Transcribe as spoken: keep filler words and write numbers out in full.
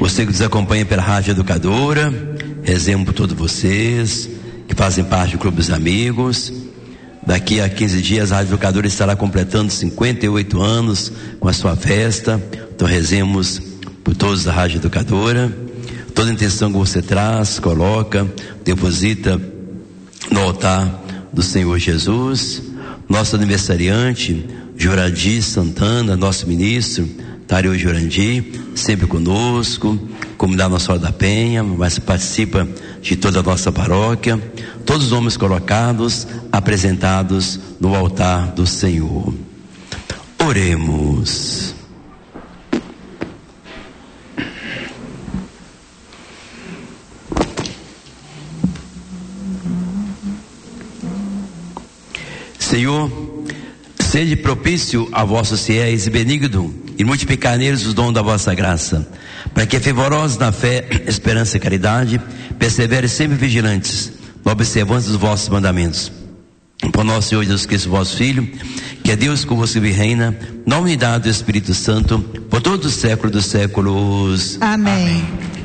Você que nos acompanha pela Rádio Educadora, rezemos por todos vocês que fazem parte do Clube dos Amigos. Daqui a quinze dias a Rádio Educadora estará completando cinquenta e oito anos com a sua festa. Então rezemos por todos da Rádio Educadora. Toda a intenção que você traz, coloca, deposita no altar do Senhor Jesus. Nosso aniversariante, Jurandir Santana, nosso ministro, Tareu Jurandir, sempre conosco, comunidade Nossa Senhora da Penha, mas participa de toda a nossa paróquia. Todos os nomes colocados, apresentados no altar do Senhor. Oremos. Senhor, sede propício a vossos fiéis e benigno, e multiplicar neles os dons da vossa graça, para que, fervorosos na fé, esperança e caridade, perseverem sempre vigilantes na observância dos vossos mandamentos. Por nosso Senhor Jesus Cristo, vosso Filho, que é Deus convosco e reina, na unidade do Espírito Santo, por todos os séculos dos séculos. Amém. Amém.